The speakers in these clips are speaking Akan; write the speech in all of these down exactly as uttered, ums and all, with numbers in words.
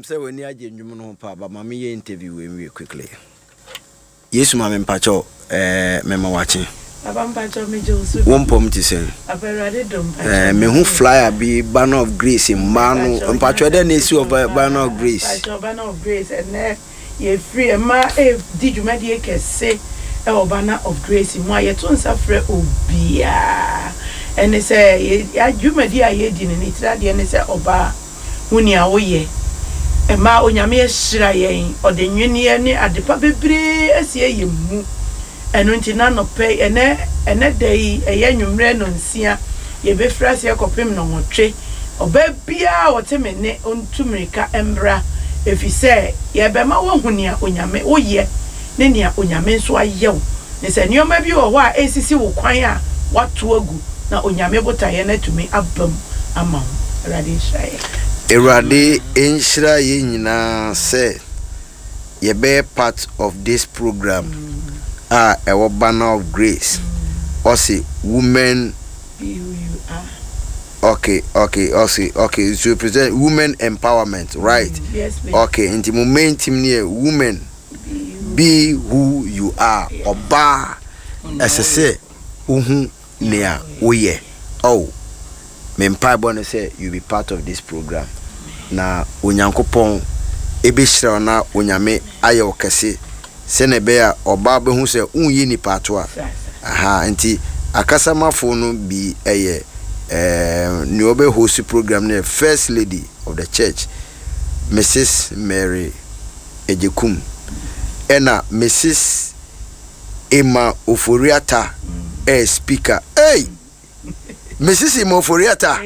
say when you are genuine pa, but mommy interview we quickly. Yes, mammy Pacho, eh, Mema watching. One poem to say. Eh, me who flyer be banner of grace in Manu, and Pacho then issue of banner of grace. Banner of grace, and there ye free a ma eh, did you make say a banner of grace in my yet on suffer obia. And they say, you may dear ye didn't it that the N S A oba Munia oye. A ma onyame shirayen or the union at the papebre as ye mu. And until none of pay and a day a young ren on sia, ye be fresh your copim no tree, or bebia or temene on tumerica embra. If you say, ye be ma wonia unyame, oh ye, nenia unyame so I yell. They say, you may be or why A C C will quire what to a good. Now unyame botayene to me abum among radisha. Erade enshira ye nyina say ye be part of this program. Mm. Ah, a banner of grace. Mm. Also, women. Be who you are. Okay, okay, also, okay. So present women empowerment, right? Mm. Yes, please. Okay, in the momentum near women. Be who you are. Yeah. Oba, oh, as I say, uhu near uye. Oh, me mpaibo say you be part of this program. Na unyankopon ebe shira na unyame aye okese. Senebea oba be hu se unyi ni patwa aha nti akasama fonu bi eye eh ni obe host program ne first lady of the church Missus Mary Ejekum ena Missus Emma Oforiata eh speaker hey Missus Emma Oforiata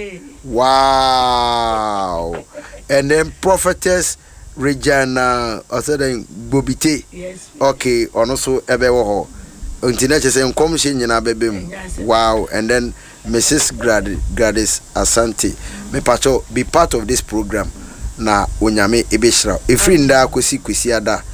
wow and then prophetess Regina also then Bobite. Yes. Okay, on also Ebewo. Until say commission nyina bebem. Wow, and then Missus Grad Gladys Asante. Me pacho be part of this program. Na onyame ebeshra. Efri nda akosi kwesi ada.